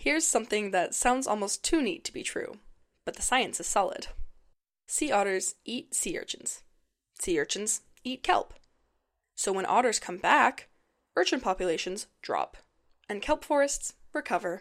Here's something that sounds almost too neat to be true, but the science is solid. Sea otters eat sea urchins. Sea urchins eat kelp. So when otters come back, urchin populations drop, and kelp forests recover.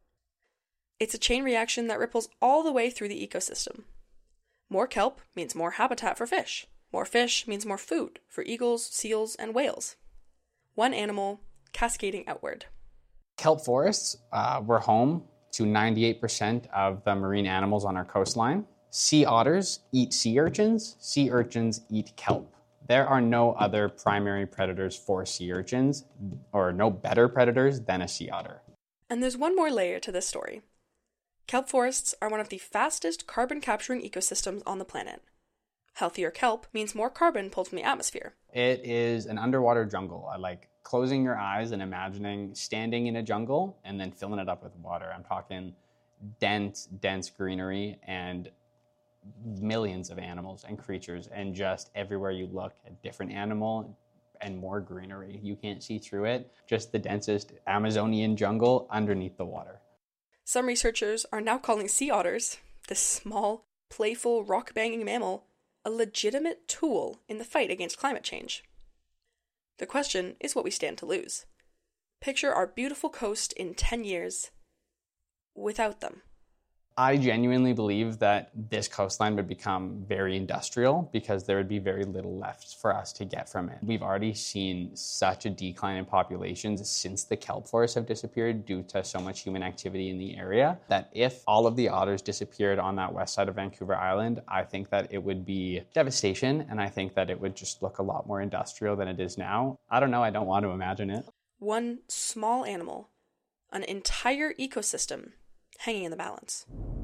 It's a chain reaction that ripples all the way through the ecosystem. More kelp means more habitat for fish. More fish means more food for eagles, seals, and whales. One animal cascading outward. Kelp forests were home to 98% of the marine animals on our coastline. Sea otters eat sea urchins. Sea urchins eat kelp. There are no other primary predators for sea urchins, or no better predators than a sea otter. And there's one more layer to this story. Kelp forests are one of the fastest carbon-capturing ecosystems on the planet. Healthier kelp means more carbon pulled from the atmosphere. It is an underwater jungle. I like closing your eyes and imagining standing in a jungle and then filling it up with water. I'm talking dense greenery and millions of animals and creatures, and just everywhere you look, a different animal and more greenery. You can't see through it. Just the densest Amazonian jungle underneath the water. Some researchers are now calling sea otters, this small, playful, rock-banging mammal, a legitimate tool in the fight against climate change. The question is what we stand to lose. Picture our beautiful coast in 10 years without them. I genuinely believe that this coastline would become very industrial because there would be very little left for us to get from it. We've already seen such a decline in populations since the kelp forests have disappeared due to so much human activity in the area that if all of the otters disappeared on that west side of Vancouver Island, I think that it would be devastation, and I think that it would just look a lot more industrial than it is now. I don't know, I don't want to imagine it. One small animal, an entire ecosystem, hanging in the balance.